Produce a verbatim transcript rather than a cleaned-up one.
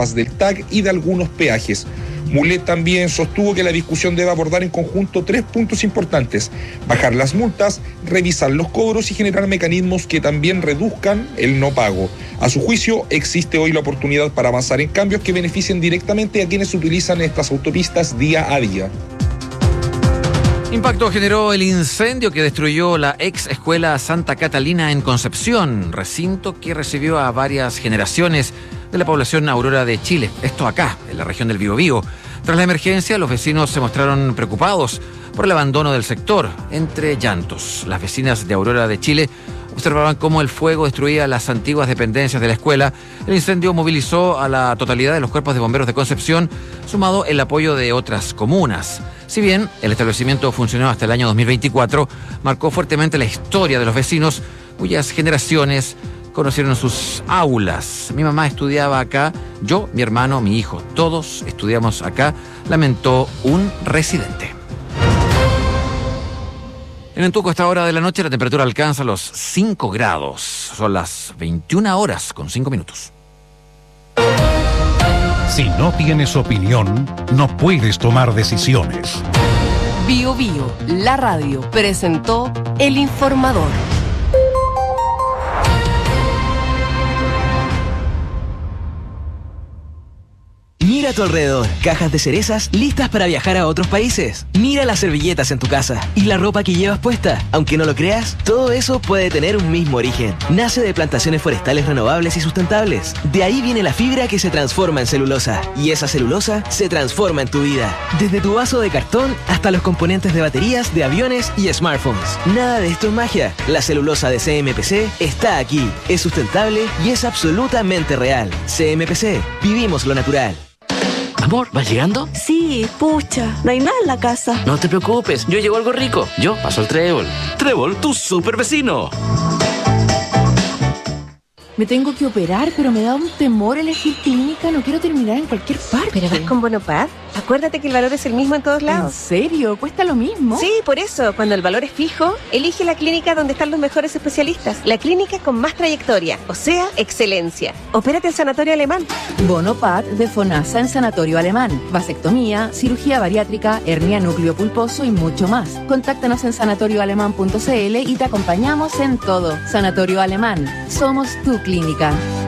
tarifas del T A C y de algunos peajes. Mulet también sostuvo que la discusión debe abordar en conjunto tres puntos importantes: bajar las multas, revisar los cobros y generar mecanismos que también reduzcan el no pago. A su juicio, existe hoy la oportunidad para avanzar en cambios que beneficien directamente a quienes utilizan estas autopistas día a día. Impacto generó el incendio que destruyó la ex escuela Santa Catalina en Concepción, recinto que recibió a varias generaciones de la población Aurora de Chile, esto acá, en la región del Biobío. Tras la emergencia, los vecinos se mostraron preocupados por el abandono del sector, entre llantos. Las vecinas de Aurora de Chile observaban cómo el fuego destruía las antiguas dependencias de la escuela. El incendio movilizó a la totalidad de los cuerpos de bomberos de Concepción, sumado el apoyo de otras comunas. Si bien el establecimiento funcionó hasta el año dos mil veinticuatro, marcó fuertemente la historia de los vecinos, cuyas generaciones conocieron sus aulas. Mi mamá estudiaba acá, yo, mi hermano, mi hijo, todos estudiamos acá, lamentó un residente. En Antuco, a esta hora de la noche, la temperatura alcanza los cinco grados. Son las veintiuna horas con cinco minutos. Si no tienes opinión, no puedes tomar decisiones. Bio Bio, la radio, presentó El Informador. Mira a tu alrededor, cajas de cerezas listas para viajar a otros países. Mira las servilletas en tu casa y la ropa que llevas puesta. Aunque no lo creas, todo eso puede tener un mismo origen. Nace de plantaciones forestales renovables y sustentables. De ahí viene la fibra que se transforma en celulosa. Y esa celulosa se transforma en tu vida. Desde tu vaso de cartón hasta los componentes de baterías de aviones y smartphones. Nada de esto es magia. La celulosa de C M P C está aquí. Es sustentable y es absolutamente real. C M P C. Vivimos lo natural. Amor, ¿vas llegando? Sí, pucha, no hay nada en la casa. No te preocupes, yo llego algo rico. Yo paso el Trébol. Trébol, tu super vecino. Me tengo que operar, pero me da un temor elegir clínica. No quiero terminar en cualquier parte. ¿Pero vas con Bonopad? Acuérdate que el valor es el mismo en todos lados. ¿En serio? ¿Cuesta lo mismo? Sí, por eso, cuando el valor es fijo, elige la clínica donde están los mejores especialistas. La clínica con más trayectoria, o sea, excelencia. Opérate en Sanatorio Alemán. Bonopad de FONASA en Sanatorio Alemán. Vasectomía, cirugía bariátrica, hernia núcleo pulposo y mucho más. Contáctanos en sanatorio alemán punto c l y te acompañamos en todo. Sanatorio Alemán. Somos tu clínica.